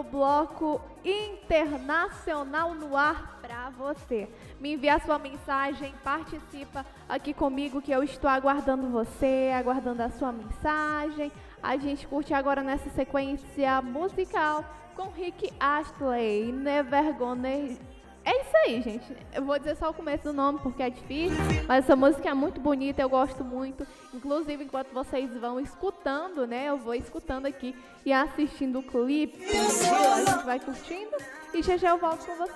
no bloco internacional no ar para você. Me envia a sua mensagem, participa aqui comigo que eu estou aguardando você, aguardando a sua mensagem. A gente curte agora nessa sequência musical com Rick Astley, Never Gonna. É isso aí, gente. Eu vou dizer só o começo do nome porque é difícil, mas essa música é muito bonita, eu gosto muito. Inclusive, enquanto vocês vão escutando, né, eu vou escutando aqui e assistindo o clipe. A gente vai curtindo e já já eu volto com vocês.